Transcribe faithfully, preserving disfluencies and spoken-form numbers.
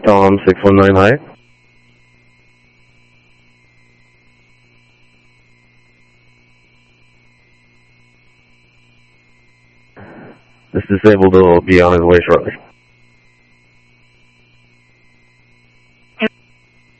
Tom six one nine, hi. This disabled will be on his way shortly.